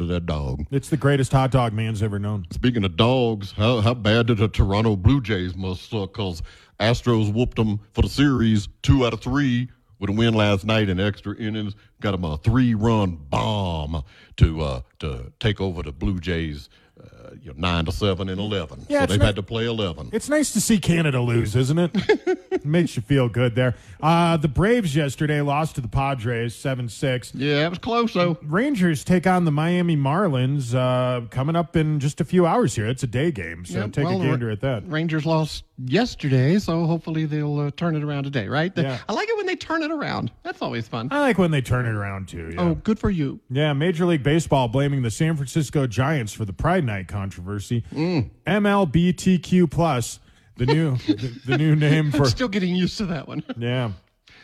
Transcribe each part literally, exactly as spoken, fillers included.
under that dog. It's the greatest hot dog man's ever known. Speaking of dogs, how how bad did the Toronto Blue Jays must suck? Because Astros whooped them for the series two out of three with a win last night in extra innings. Got them a three-run bomb to uh, to take over the Blue Jays. Uh, you know, nine to seven and eleven. Yeah, so they've not, had to play eleven. It's nice to see Canada lose, isn't it? It makes you feel good there. Uh, the Braves yesterday lost to the Padres seven six. Yeah, it was close, though. Rangers take on the Miami Marlins uh, coming up in just a few hours here. It's a day game, so yeah, take well, a gander at that. Rangers lost yesterday, so hopefully they'll uh, turn it around today, right? The, Yeah. I like it when they turn it around. That's always fun. I like when they turn it around, too. Yeah. Oh, good for you. Yeah, Major League Baseball blaming the San Francisco Giants for the Pride Night controversy. Mm. M L B T Q plus, the new the, the new name for. I'm still getting used to that one. Yeah.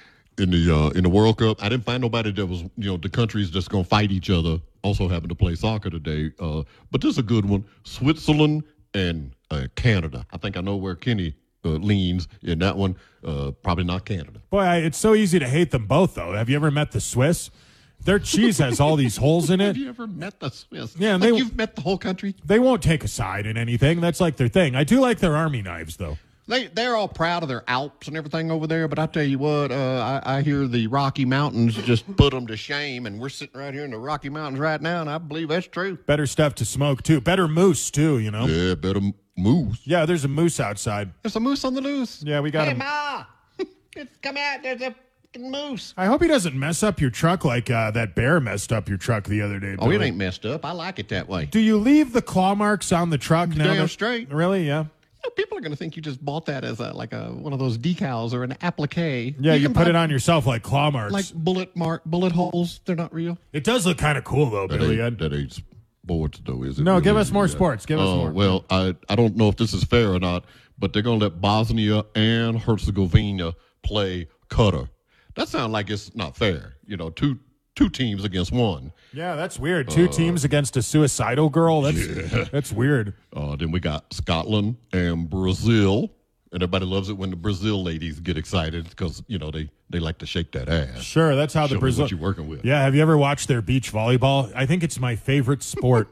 In the uh, in the World Cup, I didn't find nobody that was, you know, the countries just going to fight each other, also having to play soccer today. Uh, but this is a good one. Switzerland and uh, Canada. I think I know where Kenny uh, leans in that one. Uh, probably not Canada. Boy, I, it's so easy to hate them both, though. Have you ever met the Swiss? Their cheese has all these holes in it. Have you ever met the Swiss? Yeah, and like they- you've met the whole country? They won't take a side in anything. That's like their thing. I do like their army knives, though. They, they're all proud of their Alps and everything over there, but I tell you what, uh, I, I hear the Rocky Mountains just put them to shame, and we're sitting right here in the Rocky Mountains right now, and I believe that's true. Better stuff to smoke, too. Better moose, too, you know? Yeah, better moose. Yeah, there's a moose outside. There's a moose on the loose. Yeah, we got Hey, him. Ma! It's come out. There's a fucking moose. I hope he doesn't mess up your truck like uh, that bear messed up your truck the other day. Oh, it Billy. ain't messed up. I like it that way. Do you leave the claw marks on the truck now? Damn that- straight. Really? Yeah. You know, people are going to think you just bought that as a, like a one of those decals or an applique. Yeah, you, can put buy, it on yourself like claw marks. like bullet mark, bullet holes. They're not real. It does look kind of cool, though, That Billy. ain't, that ain't sports, though, is it? No, really? give us more Yeah. sports. Give us Uh, more. Well, I, I don't know if this is fair or not, but they're going to let Bosnia and Herzegovina play Qatar. That sounds like it's not fair. You know, two two teams against one. Yeah, that's weird. Two teams against a suicidal girl. That's that's weird. Uh, then we got Scotland and Brazil. And everybody loves it when the Brazil ladies get excited because, you know, they, they like to shake that ass. Sure, that's how Show the me Brazil. what you're working with. Yeah, have you ever watched their beach volleyball? I think it's my favorite sport.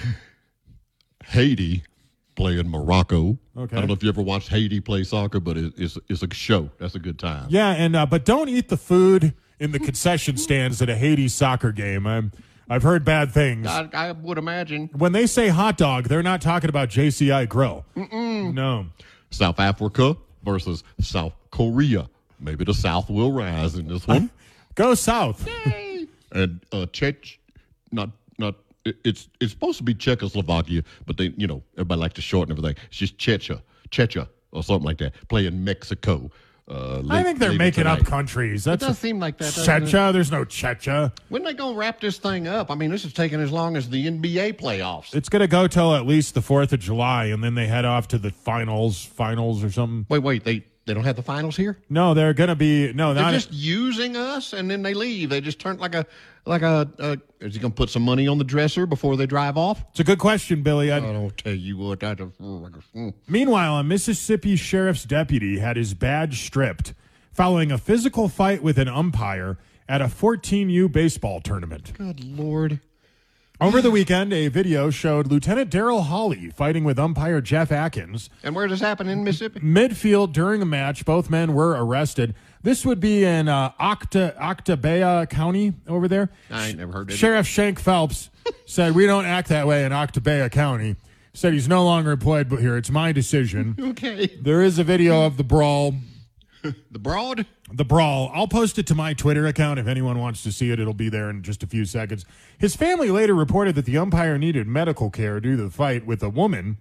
Haiti playing Morocco. Okay. I don't know if you ever watched Haiti play soccer, but it, it's it's a show. That's a good time. Yeah, and uh, but don't eat the food in the concession stands at a Haiti soccer game. I'm, I've heard bad things. I, I would imagine. When they say hot dog, they're not talking about J C I Grill. Mm-mm. No. South Africa versus South Korea. Maybe the South will rise in this one. Go South. and uh, Czech, not not. it- It's it's supposed to be Czechoslovakia, but they you know everybody likes to shorten everything. It's just Checha, Checha or something like that. Playing Mexico. Uh, I late- think they're later making up tonight. countries. It That's does a- seem like that. doesn't it? Checha. There's no Checha. When they going to wrap this thing up? I mean, this is taking as long as the N B A playoffs. It's going to go till at least the fourth of July, and then they head off to the finals, finals or something. Wait, wait. They they don't have the finals here? No, they're going to be no, They're not just using us, and then they leave. They just turn like a like a. a is he going to put some money on the dresser before they drive off? It's a good question, Billy. I, I don't tell you what. That is, mm. Meanwhile, a Mississippi sheriff's deputy had his badge stripped following a physical fight with an umpire at a fourteen U baseball tournament. Good Lord. Over the weekend, a video showed Lieutenant Daryl Hawley fighting with umpire Jeff Atkins. And where does this happen in Mississippi? Midfield during a match, both men were arrested. This would be in uh, Octa, Octabea County over there. I ain't never heard of it. Sheriff Shank Phelps said, "We don't act that way in Octabea County." Said he's no longer employed but here. It's my decision. Okay. There is a video of the brawl. The Broad? The brawl. I'll post it to my Twitter account if anyone wants to see it. It'll be there in just a few seconds. His family later reported that the umpire needed medical care due to the fight with a woman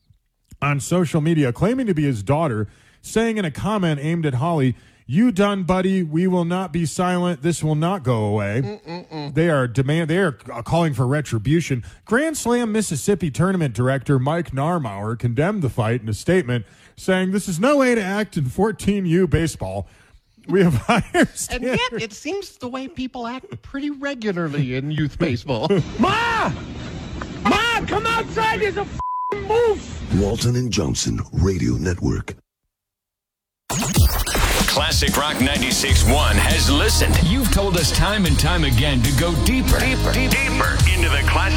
on social media claiming to be his daughter, saying in a comment aimed at Holly, "You done, buddy. We will not be silent. This will not go away." Mm-mm-mm. They are demand. They are calling for retribution. Grand Slam Mississippi tournament director Mike Narmauer condemned the fight in a statement, saying, "This is no way to act in fourteen U baseball. We have higher And standards." yet, it seems the way people act pretty regularly in youth baseball. Ma! Ma, come outside. There's a f***ing moose. Walton and Johnson Radio Network. Classic Rock ninety-six point one has listened. You've told us time and time again to go deeper, deeper, deeper into the classic.